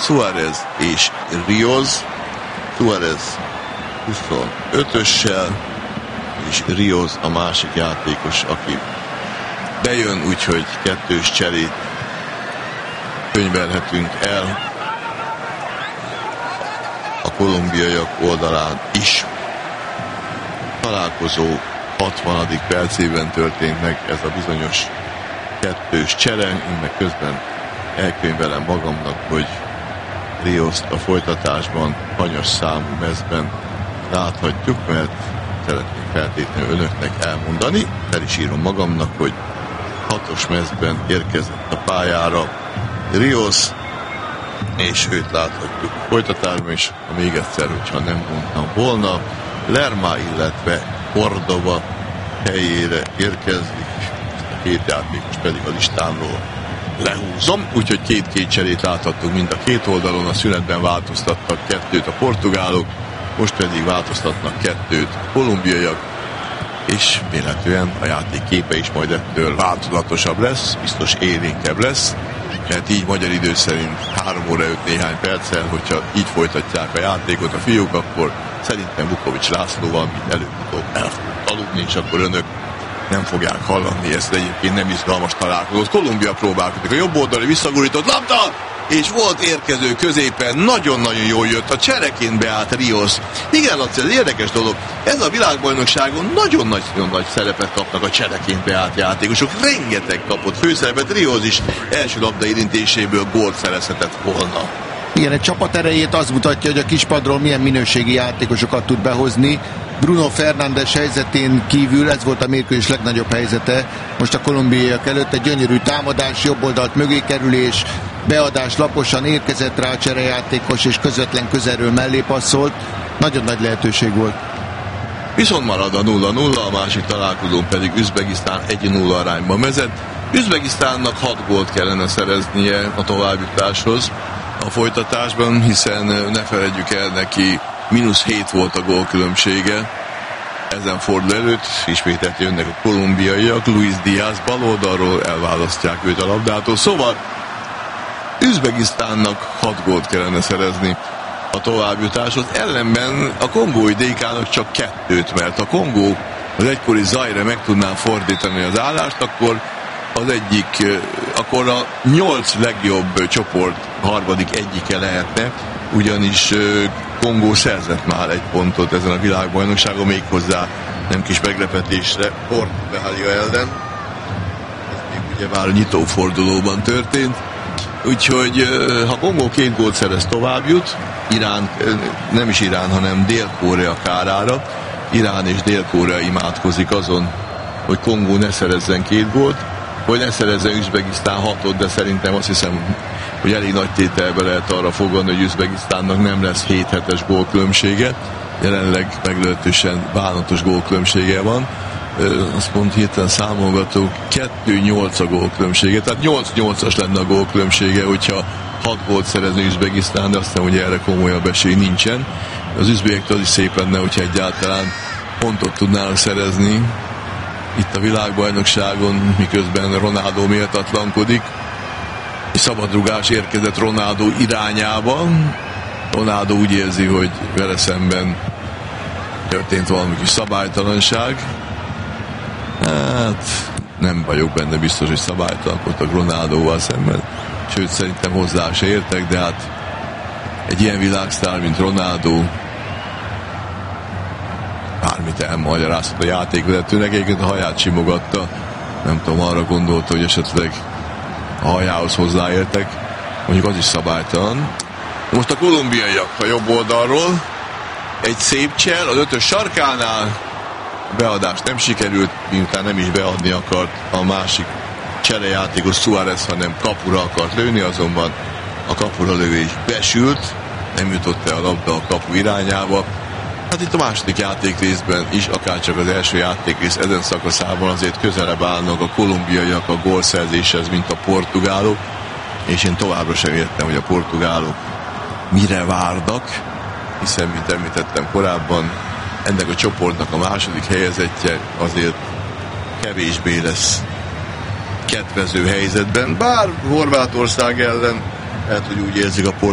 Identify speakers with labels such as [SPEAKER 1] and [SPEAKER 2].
[SPEAKER 1] Suárez és Rios. Suárez 25-össel, és Rios a másik játékos, aki bejön, úgyhogy kettős cserét könyvelhetünk el a kolumbiaiak oldalán is. Találkozó 60. percében történt meg ez a bizonyos kettős csere. Én meg közben elkönyvelem magamnak, hogy Rioszt a folytatásban hanyas számú mezben láthatjuk, mert szeretnék feltétlenül önöknek elmondani. El is írom magamnak, hogy 6-os mezben érkezett a pályára Rios, és őt láthatjuk folytatásban is, ha még egyszer, hogyha nem mondtam volna. Lerma, illetve Córdoba helyére érkezik, a két játékos pedig a listámról lehúzom, úgyhogy két cserét láthattunk mind a két oldalon. A szünetben változtattak 2-t a portugálok, most pedig változtatnak 2-t a kolumbiaiak, és véletlenül a játék képe is majd ettől változatosabb lesz, biztos élénkebb lesz, mert így magyar idő szerint 3 óra 5 néhány perccel, hogyha így folytatják a játékot a fiúk, akkor szerintem Vukovics Lászlóval mint előbb-utóbb el fogunk aludni, és akkor önök nem fogják hallani ezt egyébként nem izgalmas találkozót. Kolumbia próbálkozik, a jobb oldali visszagurított labda, és volt érkező középen, nagyon-nagyon jól jött, a csereként beállt Rios. Igen, Laci, ez érdekes dolog. Ez a világbajnokságon nagyon nagy szerepet kapnak a csereként beállt játékosok. Rengeteg kapott főszerepet, Rios is első labda érintéséből gólt szerezhetett volna.
[SPEAKER 2] Igen, egy csapat erejét az mutatja, hogy a kispadról milyen minőségi játékosokat tud behozni. Bruno Fernández helyzetén kívül ez volt a mérkőzés legnagyobb helyzete. Most a kolumbiaiak előtt egy gyönyörű támadás, jobb oldalt mögé kerülés, beadás, laposan érkezett rá a cserejátékos, és közvetlen közelről mellé passzolt. Nagyon nagy lehetőség volt.
[SPEAKER 1] Viszont marad a 0-0, a másik találkozón pedig Üzbegisztán 1-0 arányban vezet. Üzbegisztánnak 6 gólt kellene szereznie a továbbjutáshoz a folytatásban, hiszen ne feledjük el, neki -7 volt a gólkülönbsége ezen forduló előtt. Ismételt jönnek a kolumbiaiak, Luis Díaz baloldalról elválasztják őt a labdától, szóval Üzbegisztánnak 6 gólt kellene szerezni a továbbjutáshoz, ellenben a kongói DK-nak csak 2-t, mert a Kongó az egykori Zaire meg tudná fordítani az állást, akkor a 8 legjobb csoport harmadik egyike lehetne, ugyanis Kongó szerzett már 1 pontot ezen a világbajnokságon, méghozzá nem kis meglepetésre Portugália ellen. Ez még ugye már a nyitófordulóban történt. Úgyhogy ha Kongó 2 gólt szerez, tovább jut. Irán, nem is Irán, hanem Dél-Korea kárára. Irán és Dél-Korea imádkozik azon, hogy Kongó ne szerezzen 2 gólt, vagy ne szerezzen Üzbegisztán 6-ot, de szerintem azt hiszem, hogy elég nagy tételbe lehet arra fogadni, hogy Üzbegisztánnak nem lesz 7-7-es gólkülönbsége. Jelenleg meglehetősen bánatos gólkülönbsége van. Azt mond hirtelen számolgató, 2-8 a gólkülönbsége, tehát 8-8-as lenne a gólkülönbsége, hogyha 6 gólt szerezni Üzbegisztán, de azt hiszem, hogy erre komolyabb esély nincsen. Az üzbégektől is szép lenne, hogyha egyáltalán pontot tudnának szerezni itt a világbajnokságon, miközben Ronaldo méltatlankodik. Egy szabadrugás érkezett Ronaldo irányába. Ronaldo úgy érzi, hogy vele szemben történt valami kis szabálytalanság. Hát nem vagyok benne biztos, hogy szabálytalankodtak Ronaldóval szemben. Sőt, szerintem hozzá se értek, de hát egy ilyen világsztár, mint Ronaldo bármit elmagyarázhat a játékvezetőnek. Egyébként a haját simogatta. Nem tudom, arra gondolta, hogy esetleg a hajához hozzáértek. Mondjuk az is szabálytalan. Most a kolumbiaiak a jobb oldalról. Egy szép csel az 5-ös sarkánál. Beadás nem sikerült, miután nem is beadni akart a másik cserejátékos Suárez, hanem kapura akart lőni, azonban a kapura lövés besült, nem jutott el a labda a kapu irányába. Hát itt a második játékrészben is, akárcsak az első játékrész ezen szakaszában azért közelebb állnak a kolumbiaiak a gólszerzéshez, mint a portugálok, és én továbbra sem értem, hogy a portugálok mire várnak, hiszen, mint említettem korábban, ennek a csoportnak a második helyezettje azért kevésbé lesz kedvező helyzetben, bár Horvátország ellen lehet, hogy úgy érzik a